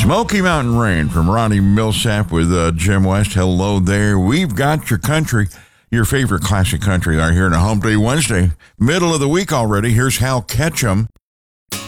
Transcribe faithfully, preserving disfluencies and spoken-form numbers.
Smoky Mountain Rain from Ronnie Millsap with uh, Jim West. Hello there. We've got your country, your favorite classic country, are here on a Hump Day Wednesday. Middle of the week already. Here's Hal Ketchum.